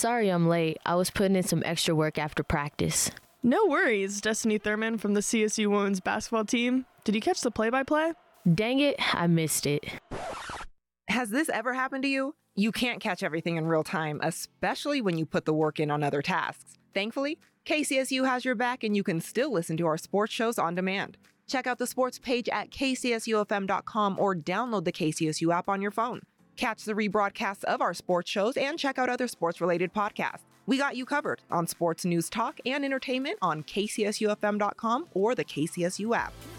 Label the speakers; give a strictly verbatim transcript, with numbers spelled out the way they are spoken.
Speaker 1: Sorry I'm late. I was putting in some extra work after practice.
Speaker 2: No worries, Destiny Thurman from the C S U women's basketball team. Did you catch the play-by-play?
Speaker 1: Dang it, I missed it.
Speaker 3: Has this ever happened to you? You can't catch everything in real time, especially when you put the work in on other tasks. Thankfully, K C S U has your back and you can still listen to our sports shows on demand. Check out the sports page at k c s u f m dot com or download the K C S U app on your phone. Catch the rebroadcasts of our sports shows and check out other sports-related podcasts. We got you covered on sports news talk and entertainment on k c s u f m dot com or the K C S U app.